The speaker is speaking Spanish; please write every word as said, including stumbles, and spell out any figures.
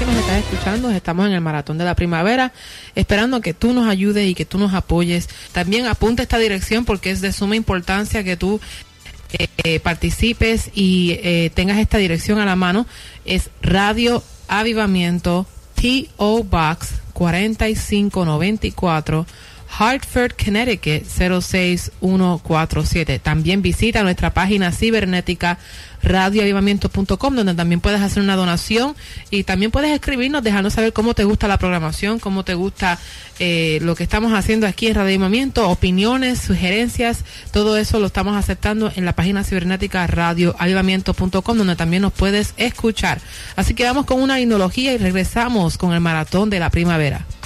que nos estás escuchando, estamos en el Maratón de la Primavera, esperando que tú nos ayudes y que tú nos apoyes. También apunta esta dirección porque es de suma importancia que tú eh, eh, participes y eh, tengas esta dirección a la mano. Es Radio Avivamiento, P O Box cuatro cinco nueve cuatro, Hartford, Connecticut cero seis uno cuatro siete. También visita nuestra página cibernética radio avivamiento punto com, donde también puedes hacer una donación y también puedes escribirnos, dejarnos saber cómo te gusta la programación, cómo te gusta eh, lo que estamos haciendo aquí en Radio Avivamiento, opiniones, sugerencias, todo eso lo estamos aceptando en la página cibernética radio avivamiento punto com, donde también nos puedes escuchar. Así que vamos con una himnología y regresamos con el Maratón de la Primavera.